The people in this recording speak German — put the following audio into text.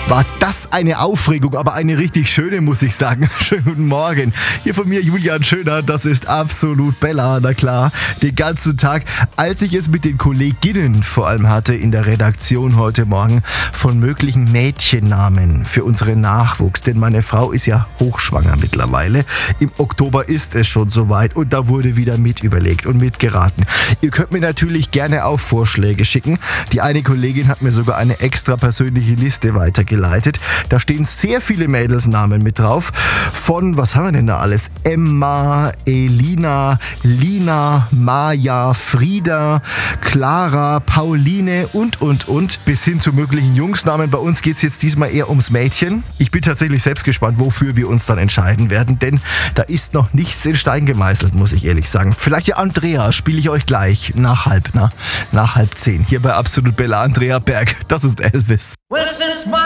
War das eine Aufregung, aber eine richtig schöne, muss ich sagen. Schönen guten Morgen. Hier von mir Julian Schöner, das ist absolut Bella, na klar. Den ganzen Tag, als ich es mit den Kolleginnen vor allem hatte in der Redaktion heute Morgen von möglichen Mädchennamen für unseren Nachwuchs. Denn meine Frau ist ja hochschwanger mittlerweile. Im Oktober ist es schon soweit und da wurde wieder mit überlegt und mitgeraten. Ihr könnt mir natürlich gerne auch Vorschläge schicken. Die eine Kollegin hat mir sogar eine extra persönliche Liste weitergeleitet. Da stehen sehr viele Mädelsnamen mit drauf. Von, was haben wir denn da alles? Emma, Elina, Lina, Maja, Frieda, Clara, Pauline und. Bis hin zu möglichen Jungsnamen. Bei uns geht es jetzt diesmal eher ums Mädchen. Ich bin tatsächlich selbst gespannt, wofür wir uns dann entscheiden werden, denn da ist noch nichts in Stein gemeißelt, muss ich ehrlich sagen. Vielleicht ja Andrea, spiele ich euch gleich nach 9:30. Hier bei Absolut Bella, Andrea Berg. Das ist Elvis. Well, since my